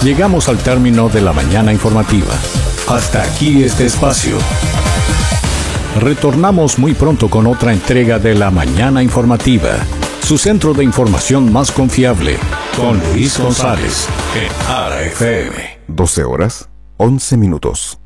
Llegamos al término de la mañana informativa. Hasta aquí este espacio. Retornamos muy pronto con otra entrega de la mañana informativa, su centro de información más confiable, con Luis González, en ARA FM. 12 horas, 11 minutos.